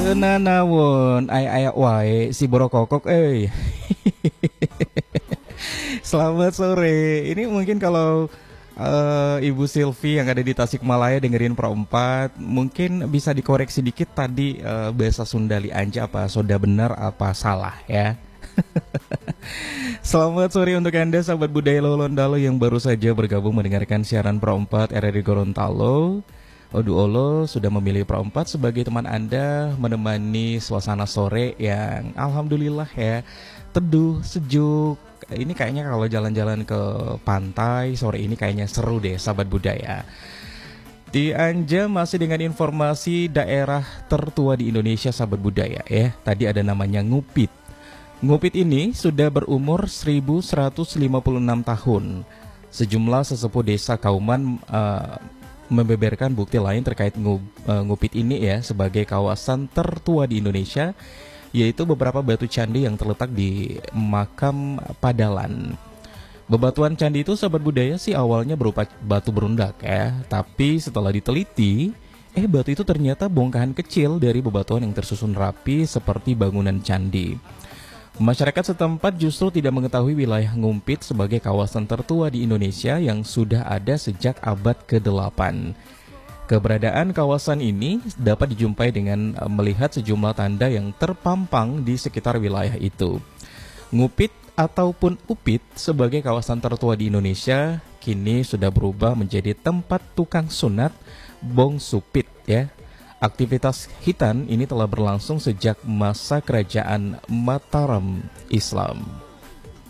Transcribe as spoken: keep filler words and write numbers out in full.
Tenanawon, ay ayak wae si Borokokok, eh. Selamat sore. Ini mungkin kalau eh, Ibu Silvi yang ada di Tasikmalaya dengerin Pro empat, mungkin bisa dikoreksi dikit tadi eh, bahasa Sundali Anja apa soda benar apa salah ya. Selamat sore untuk Anda sahabat budaya Lolondalo yang baru saja bergabung mendengarkan siaran Pro empat R R I Gorontalo. Oduolo sudah memilih Pro empat sebagai teman Anda menemani suasana sore yang alhamdulillah ya teduh, sejuk. Ini kayaknya kalau jalan-jalan ke pantai sore ini kayaknya seru deh sahabat budaya. Di Anja masih dengan informasi daerah tertua di Indonesia sahabat budaya ya. Tadi ada namanya Ngupit. Ngupit ini sudah berumur seribu seratus lima puluh enam tahun. Sejumlah sesepuh desa Kauman uh, membeberkan bukti lain terkait Ngupit ini ya sebagai kawasan tertua di Indonesia, yaitu beberapa batu candi yang terletak di makam Padalan. Bebatuan candi itu sahabat budaya sih awalnya berupa batu berundak ya, tapi setelah diteliti, eh batu itu ternyata bongkahan kecil dari bebatuan yang tersusun rapi seperti bangunan candi. Masyarakat setempat justru tidak mengetahui wilayah Ngumpit sebagai kawasan tertua di Indonesia yang sudah ada sejak abad kedelapan. Keberadaan kawasan ini dapat dijumpai dengan melihat sejumlah tanda yang terpampang di sekitar wilayah itu. Ngupit ataupun Upit sebagai kawasan tertua di Indonesia kini sudah berubah menjadi tempat tukang sunat Bong Supit ya. Aktivitas hitan ini telah berlangsung sejak masa kerajaan Mataram Islam.